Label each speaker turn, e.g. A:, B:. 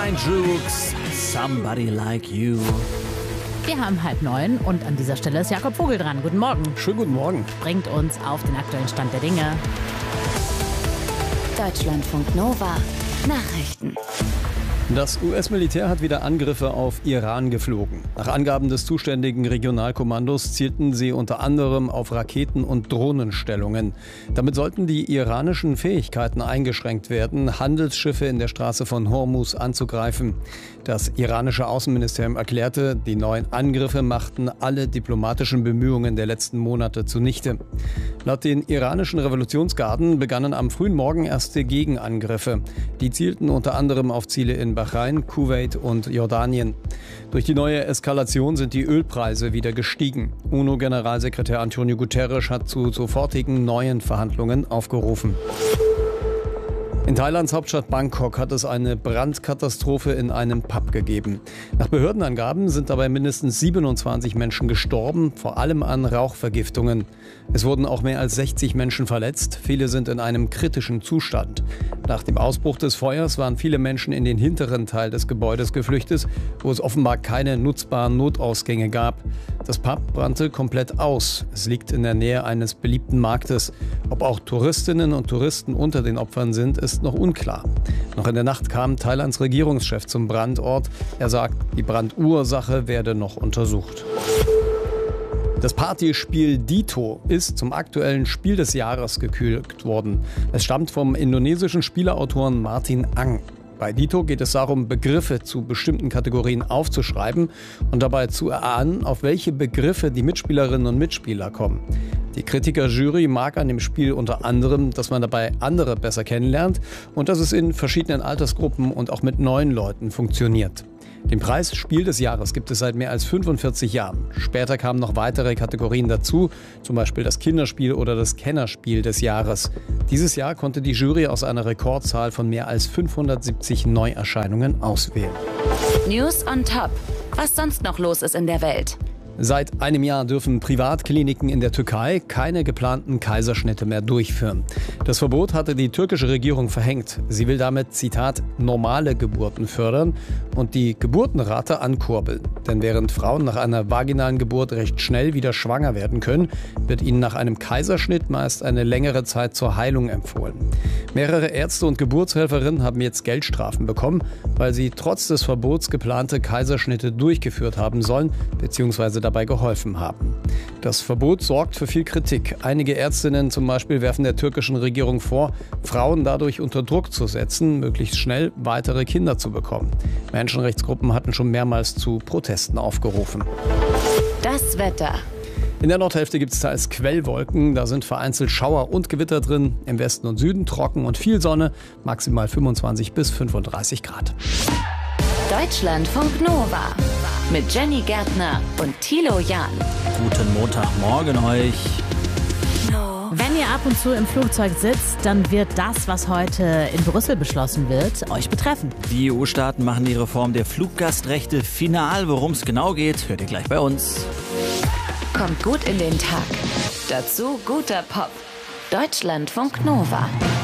A: Caroline Droogs, Somebody Like You.
B: Wir haben 8:30 und an dieser Stelle ist Jakob Vogel dran. Guten Morgen.
A: Schönen guten Morgen.
B: Bringt uns auf den aktuellen Stand der Dinge.
C: Deutschlandfunk Nova. Nachrichten.
A: Das US-Militär hat wieder Angriffe auf Iran geflogen. Nach Angaben des zuständigen Regionalkommandos zielten sie unter anderem auf Raketen- und Drohnenstellungen. Damit sollten die iranischen Fähigkeiten eingeschränkt werden, Handelsschiffe in der Straße von Hormuz anzugreifen. Das iranische Außenministerium erklärte, die neuen Angriffe machten alle diplomatischen Bemühungen der letzten Monate zunichte. Laut den iranischen Revolutionsgarden begannen am frühen Morgen erste Gegenangriffe. Die zielten unter anderem auf Ziele in Bahrain, Kuwait und Jordanien. Durch die neue Eskalation sind die Ölpreise wieder gestiegen. UNO-Generalsekretär António Guterres hat zu sofortigen neuen Verhandlungen aufgerufen. In Thailands Hauptstadt Bangkok hat es eine Brandkatastrophe in einem Pub gegeben. Nach Behördenangaben sind dabei mindestens 27 Menschen gestorben, vor allem an Rauchvergiftungen. Es wurden auch mehr als 60 Menschen verletzt, viele sind in einem kritischen Zustand. Nach dem Ausbruch des Feuers waren viele Menschen in den hinteren Teil des Gebäudes geflüchtet, wo es offenbar keine nutzbaren Notausgänge gab. Das Pub brannte komplett aus. Es liegt in der Nähe eines beliebten Marktes. Ob auch Touristinnen und Touristen unter den Opfern sind, ist noch unklar. Noch in der Nacht kam Thailands Regierungschef zum Brandort. Er sagt, die Brandursache werde noch untersucht. Das Partyspiel Dito ist zum aktuellen Spiel des Jahres gekürt worden. Es stammt vom indonesischen Spielerautoren Martin Ang. Bei Dito geht es darum, Begriffe zu bestimmten Kategorien aufzuschreiben und dabei zu erahnen, auf welche Begriffe die Mitspielerinnen und Mitspieler kommen. Die Kritikerjury mag an dem Spiel unter anderem, dass man dabei andere besser kennenlernt und dass es in verschiedenen Altersgruppen und auch mit neuen Leuten funktioniert. Den Preis Spiel des Jahres gibt es seit mehr als 45 Jahren. Später kamen noch weitere Kategorien dazu, zum Beispiel das Kinderspiel oder das Kennerspiel des Jahres. Dieses Jahr konnte die Jury aus einer Rekordzahl von mehr als 570 Neuerscheinungen auswählen.
C: News on Top. Was sonst noch los ist in der Welt.
A: Seit einem Jahr dürfen Privatkliniken in der Türkei keine geplanten Kaiserschnitte mehr durchführen. Das Verbot hatte die türkische Regierung verhängt. Sie will damit, Zitat, normale Geburten fördern und die Geburtenrate ankurbeln. Denn während Frauen nach einer vaginalen Geburt recht schnell wieder schwanger werden können, wird ihnen nach einem Kaiserschnitt meist eine längere Zeit zur Heilung empfohlen. Mehrere Ärzte und Geburtshelferinnen haben jetzt Geldstrafen bekommen, weil sie trotz des Verbots geplante Kaiserschnitte durchgeführt haben sollen bzw. dabei geholfen haben. Das Verbot sorgt für viel Kritik. Einige Ärztinnen zum Beispiel werfen der türkischen Regierung vor, Frauen dadurch unter Druck zu setzen, möglichst schnell weitere Kinder zu bekommen. Menschenrechtsgruppen hatten schon mehrmals zu Protesten aufgerufen.
C: Das Wetter.
A: In der Nordhälfte gibt es teils Quellwolken, da sind vereinzelt Schauer und Gewitter drin. Im Westen und Süden trocken und viel Sonne, maximal 25 bis 35 Grad.
C: Deutschlandfunk Nova. Mit Jenny Gärtner und Thilo Jahn.
D: Guten Montagmorgen euch.
B: Wenn ihr ab und zu im Flugzeug sitzt, dann wird das, was heute in Brüssel beschlossen wird, euch betreffen.
D: Die EU-Staaten machen die Reform der Fluggastrechte final. Worum es genau geht, hört ihr gleich bei uns.
C: Kommt gut in den Tag. Dazu guter Pop. Deutschlandfunk Nova.